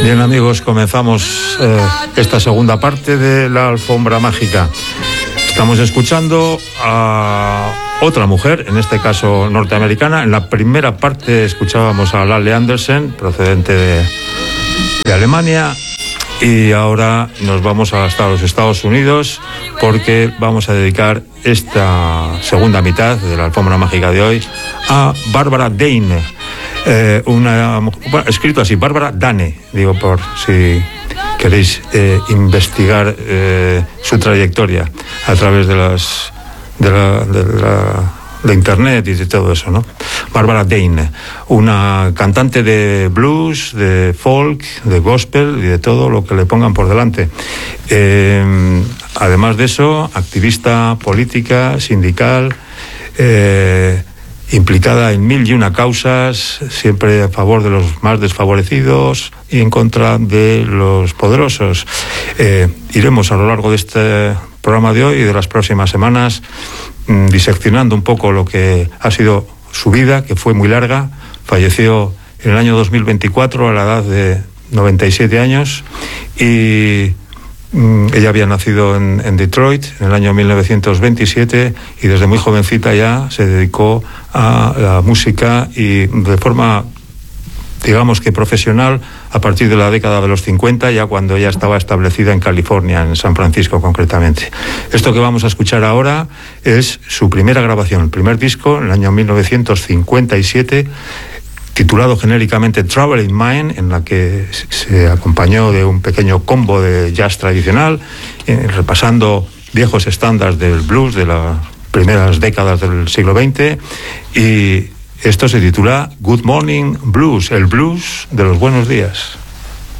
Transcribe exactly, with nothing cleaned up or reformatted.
Bien, amigos, comenzamos eh, esta segunda parte de la Alfombra Mágica. Estamos escuchando a otra mujer, en este caso norteamericana. En la primera parte escuchábamos a Lale Andersen, procedente de, de Alemania, y ahora nos vamos hasta los Estados Unidos porque vamos a dedicar esta segunda mitad de la Alfombra Mágica de hoy a Barbara Dane. Eh, una, bueno, escrito así, Barbara Dane, digo, por si queréis eh, investigar eh, su trayectoria a través de las de la, de la de internet y de todo eso, ¿no? Barbara Dane, una cantante de blues, de folk, de gospel y de todo lo que le pongan por delante. Eh, además de eso, activista política, sindical, eh, implicada en mil y una causas, siempre a favor de los más desfavorecidos y en contra de los poderosos. Eh, iremos a lo largo de este programa de hoy y de las próximas semanas mmm, diseccionando un poco lo que ha sido su vida, que fue muy larga. Falleció en el año dos mil veinticuatro a la edad de noventa y siete años y ella había nacido en, en Detroit en el año mil novecientos veintisiete y desde muy jovencita ya se dedicó a la música y de forma, digamos que profesional, a partir de la década de los cincuenta, ya cuando ella estaba establecida en California, en San Francisco concretamente. Esto que vamos a escuchar ahora es su primera grabación, el primer disco, en el año mil novecientos cincuenta y siete, titulado genéricamente Traveling Mind, en la que se acompañó de un pequeño combo de jazz tradicional, eh, repasando viejos estándares del blues de las primeras décadas del siglo veinte, y esto se titula Good Morning Blues, el blues de los buenos días.